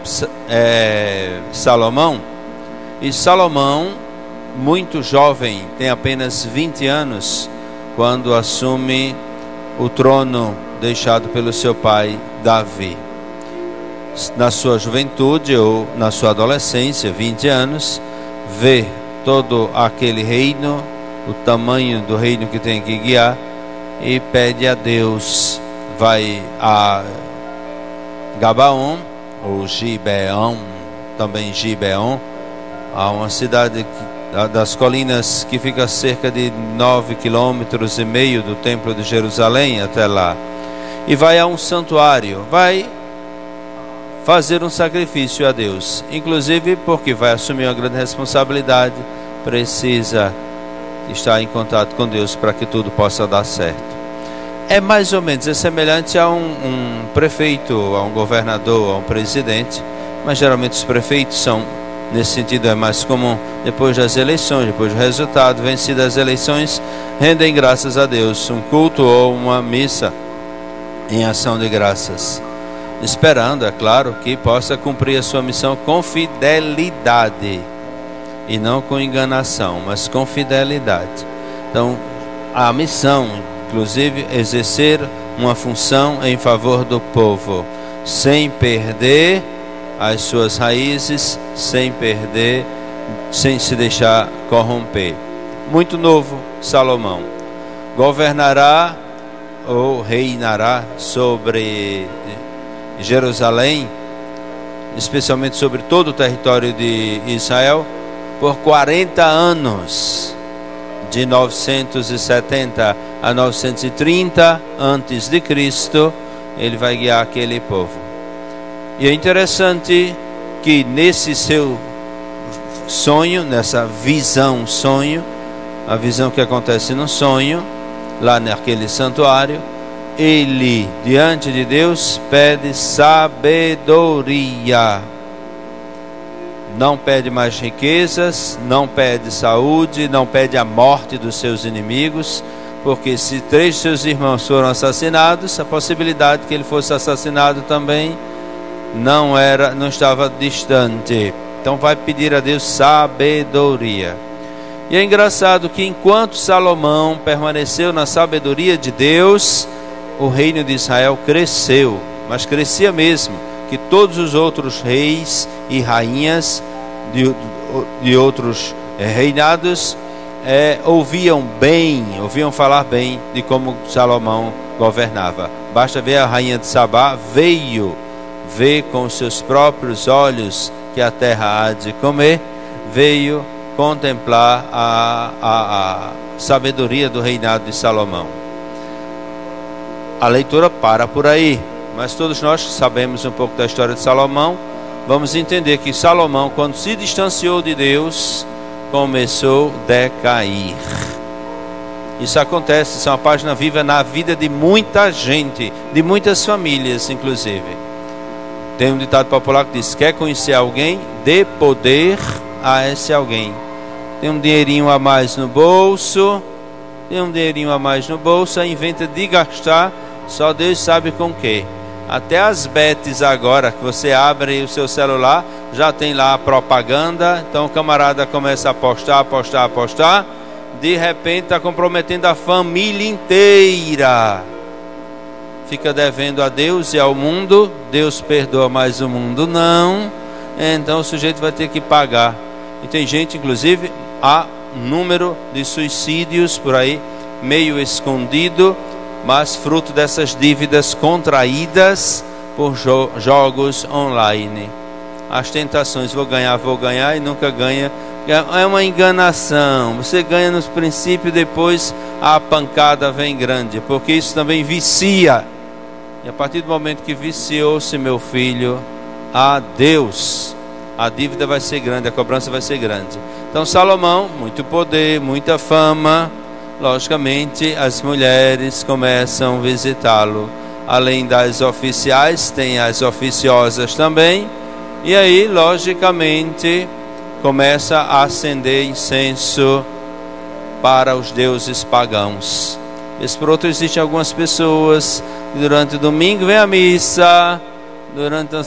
Salomão. E Salomão, muito jovem, tem apenas 20 anos, quando assume o trono deixado pelo seu pai Davi. Na sua juventude ou na sua adolescência, 20 anos, vê todo aquele reino, o tamanho do reino que tem que guiar, e pede a Deus. Vai a Gabaon, ou Gibeão, também Gibeon, a uma cidade das colinas que fica a cerca de 9,5 quilômetros do templo de Jerusalém até lá. E vai a um santuário, vai fazer um sacrifício a Deus, inclusive porque vai assumir uma grande responsabilidade, precisa estar em contato com Deus para que tudo possa dar certo. É mais ou menos semelhante a um prefeito, a um governador, a um presidente, mas geralmente os prefeitos são, nesse sentido é mais comum, depois das eleições, depois do resultado, vencidas as eleições, rendem graças a Deus, um culto ou uma missa em ação de graças, esperando, é claro, que possa cumprir a sua missão com fidelidade, e não com enganação, mas com fidelidade. Então, a missão, inclusive, exercer uma função em favor do povo, sem perder as suas raízes, sem se deixar corromper. Muito novo, Salomão governará ou reinará sobre Jerusalém, especialmente sobre todo o território de Israel, por 40 anos, de 970 a 930 antes de Cristo, ele vai guiar aquele povo. E é interessante que nesse seu sonho, nessa visão sonho, a visão que acontece no sonho, lá naquele santuário, ele, diante de Deus, pede sabedoria. Não pede mais riquezas, não pede saúde, não pede a morte dos seus inimigos, porque se 3 de seus irmãos foram assassinados, a possibilidade que ele fosse assassinado também não estava distante. Então vai pedir a Deus sabedoria. E é engraçado que enquanto Salomão permaneceu na sabedoria de Deus, o reino de Israel cresceu, mas crescia mesmo, que todos os outros reis e rainhas de outros reinados ouviam falar bem de como Salomão governava. Basta ver a rainha de Sabá, veio ver com os seus próprios olhos que a terra há de comer, veio contemplar a sabedoria do reinado de Salomão. A leitura para por aí, mas todos nós que sabemos um pouco da história de Salomão, vamos entender que Salomão, quando se distanciou de Deus, começou a decair. Isso acontece, isso é uma página viva na vida de muita gente, de muitas famílias inclusive. Tem um ditado popular que diz: quer conhecer alguém, dê poder a esse alguém. Tem um dinheirinho a mais no bolso, aí inventa de gastar, só Deus sabe com o que. Até as bets agora, que você abre o seu celular, já tem lá a propaganda. Então o camarada começa a apostar, de repente está comprometendo a família inteira. Fica devendo a Deus e ao mundo. Deus perdoa, mas o mundo não. Então o sujeito vai ter que pagar. E tem gente, inclusive, há um número de suicídios por aí, meio escondido, mas fruto dessas dívidas contraídas por jogos online. As tentações, vou ganhar, e nunca ganha. É uma enganação. Você ganha nos princípios, depois a pancada vem grande, porque isso também vicia. E a partir do momento que viciou-se, meu filho, a Deus, a dívida vai ser grande, a cobrança vai ser grande. Então Salomão, muito poder, muita fama. Logicamente as mulheres começam a visitá-lo. Além das oficiais, tem as oficiosas também. E aí, logicamente, começa a acender incenso para os deuses pagãos. Vez por outro, existem algumas pessoas que durante o domingo vêm à missa, durante